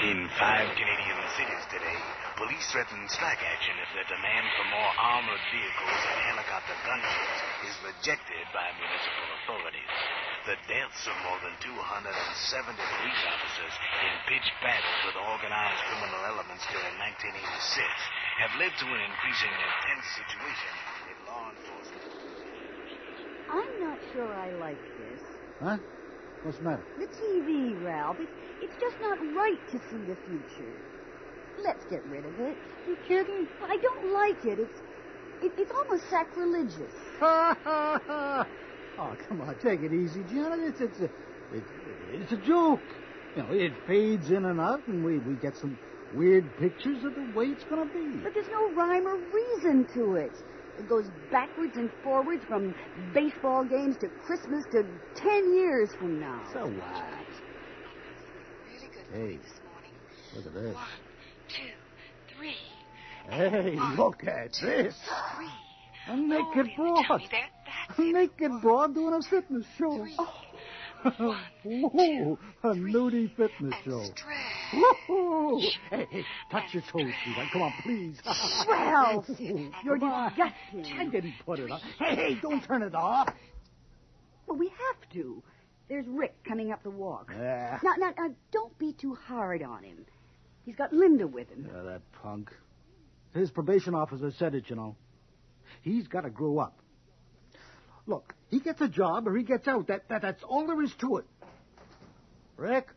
In 5 Canadian cities today, police threaten strike action if their demand for more armored vehicles and helicopter gunships is rejected by municipal authorities. The deaths of more than 270 police officers in pitched battles with organized criminal elements during 1986 have led to an increasingly tense situation in law enforcement. I'm not sure I like this. Huh? What's the matter? The TV, Ralph. It's just not right to see the future. Let's get rid of it. You kidding? I don't like it. It's almost sacrilegious. Oh, come on, take it easy, Janet. It's a joke. You know, it fades in and out, and we get some weird pictures of the way it's going to be. But there's no rhyme or reason to it. It goes backwards and forwards from baseball games to Christmas to 10 years from now. So what? Really good Hey, this morning. look at this. 1, 2, 3. Hey, look at this. 3. A naked Hold in the broad. tummy there. That's A it. naked broad doing a fitness show. 3. Whoa, a nudie fitness show. And stretch. Whoa. Hey, touch your toes, sweetheart. Come on, please. Ralph, you're Come on. disgusting. I didn't put it on. Hey, don't turn it off. Well, we have to. There's Rick coming up the walk. Yeah. Now, don't be too hard on him. He's got Linda with him. That punk. His probation officer said it, you know. He's got to grow up. Look, he gets a job or he gets out. That's all there is to it. Rick?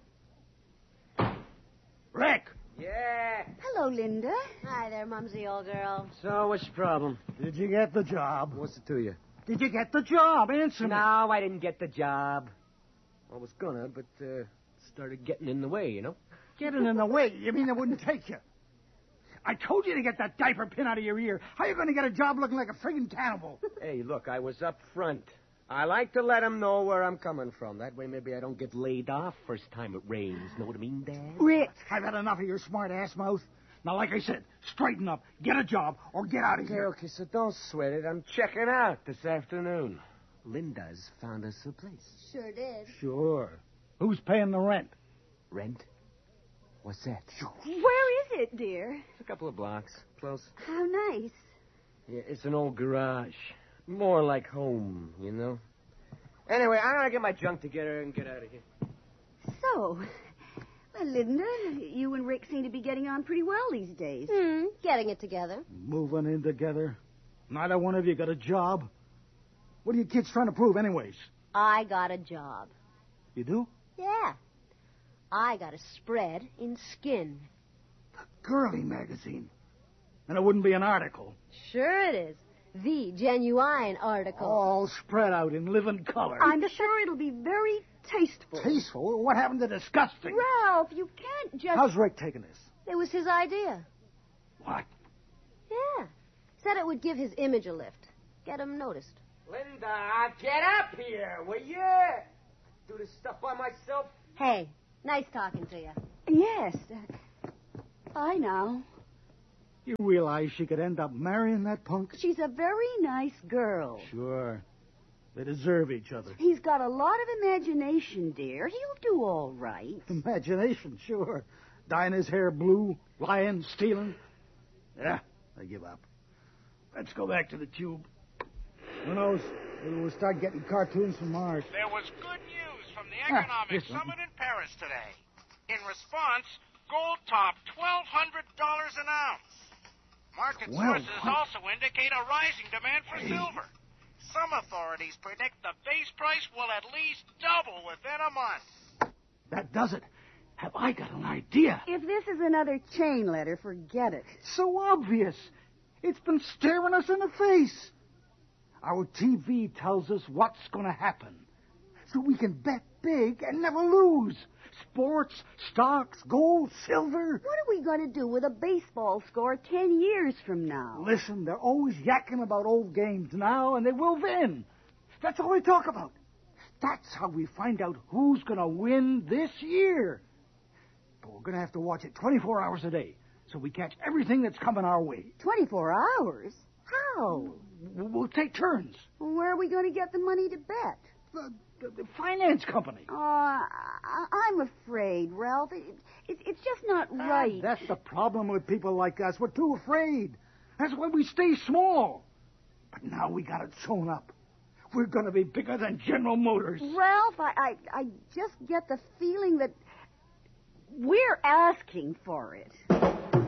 Rick! Yeah. Hello, Linda. Hi there, Mumsy, old girl. So, what's the problem? Did you get the job? What's it to you? Did you get the job? Answer me. No, I didn't get the job. I was gonna, but started getting in the way, you know? Getting in the way? You mean they wouldn't take you? I told you to get that diaper pin out of your ear. How are you going to get a job looking like a friggin' cannibal? Hey, look, I was up front. I like to let 'em know where I'm coming from. That way maybe I don't get laid off first time it rains. Know what I mean, Dad? Rick, I've had enough of your smart ass mouth. Now, like I said, straighten up, get a job, or get out of here. Okay, so don't sweat it. I'm checking out this afternoon. Linda's found us a place. Sure did. Sure. Who's paying the rent? Rent? What's that? Where is it, dear? It's a couple of blocks. Close. How nice. Yeah, it's an old garage. More like home, you know? Anyway, I'm gonna get my junk together and get out of here. So, well, Linda, you and Rick seem to be getting on pretty well these days. Getting it together. Moving in together. Neither one of you got a job. What are you kids trying to prove, anyways? I got a job. You do? Yeah. I got a spread in Skin. Girly magazine. And it wouldn't be an article. Sure it is. The genuine article. All spread out in living color. I'm sure it'll be very tasteful. Tasteful? What happened to disgusting? Ralph, you can't just... How's Rick taking this? It was his idea. What? Yeah. Said it would give his image a lift. Get him noticed. Linda, get up here, will you? Do this stuff by myself. Hey, nice talking to you. Yes. Bye now. You realize she could end up marrying that punk? She's a very nice girl. Sure. They deserve each other. He's got a lot of imagination, dear. He'll do all right. Imagination, sure. Dyeing his hair blue, lying, stealing. Yeah, I give up. Let's go back to the tube. Who knows? Maybe we'll start getting cartoons from Mars. There was good news from the Economic Summit in Paris today. In response, gold topped $1,200 an ounce. Market sources also indicate a rising demand for silver. Some authorities predict the base price will at least double within a month. That does it. Have I got an idea? If this is another chain letter, forget it. So obvious. It's been staring us in the face. Our TV tells us what's going to happen. So we can bet big and never lose. Sports, stocks, gold, silver. What are we going to do with a baseball score 10 years from now? Listen, they're always yakking about old games now, and they will then. That's all they talk about. That's how we find out who's going to win this year. But we're going to have to watch it 24 hours a day, so we catch everything that's coming our way. 24 hours? How? We'll take turns. Where are we going to get the money to bet? the finance company. I'm afraid, Ralph. It's just not right. That's the problem with people like us. We're too afraid. That's why we stay small. But now we got it sewn up. We're going to be bigger than General Motors. Ralph, I just get the feeling that we're asking for it.